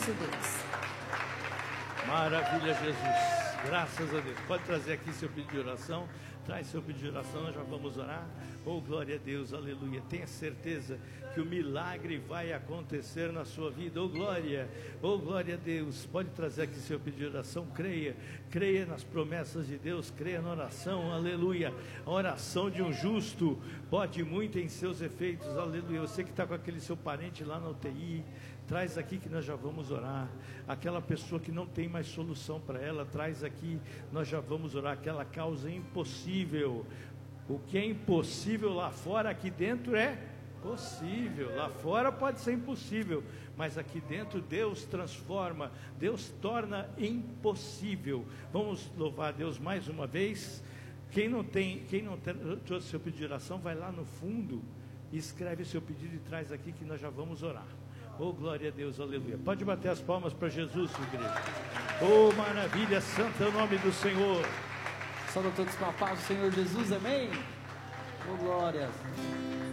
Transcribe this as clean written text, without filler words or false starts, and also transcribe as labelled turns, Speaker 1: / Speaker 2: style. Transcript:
Speaker 1: nosso Deus.
Speaker 2: Maravilha, Jesus. Graças a Deus. Pode trazer aqui seu pedido de oração. Traz seu pedido de oração, nós já vamos orar. Oh, glória a Deus, aleluia. Tenha certeza que o milagre vai acontecer na sua vida. Oh, glória a Deus. Pode trazer aqui seu pedido de oração. Creia nas promessas de Deus, creia na oração, aleluia. A oração de um justo pode muito em seus efeitos, aleluia. Você que está com aquele seu parente lá na UTI, traz aqui que nós já vamos orar. Aquela pessoa que não tem mais solução para ela, traz aqui, nós já vamos orar. Aquela causa impossível. O que é impossível lá fora, aqui dentro é possível. Lá fora pode ser impossível, mas aqui dentro Deus transforma, Deus torna impossível. Vamos louvar a Deus mais uma vez. Quem não trouxe seu pedido de oração, vai lá no fundo e escreve seu pedido e traz aqui que nós já vamos orar. Oh, glória a Deus, aleluia. Pode bater as palmas para Jesus, igreja. Oh, maravilha, santo é o nome do Senhor.
Speaker 3: Saúde a todos com a paz do Senhor Jesus, amém? Oh, glória.